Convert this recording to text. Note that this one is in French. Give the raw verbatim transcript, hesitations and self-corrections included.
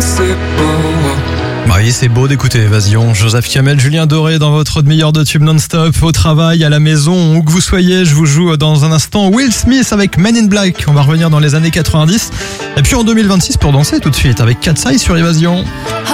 c'est beau. Bah oui, c'est beau d'écouter Évasion. Joseph Kamel, Julien Doré dans votre demi-heure de tube non-stop, au travail, à la maison, où que vous soyez. Je vous joue dans un instant Will Smith avec Men in Black. On va revenir dans les années quatre-vingt-dix. Et puis en deux mille vingt-six pour danser tout de suite avec Cat's Eye sur Évasion.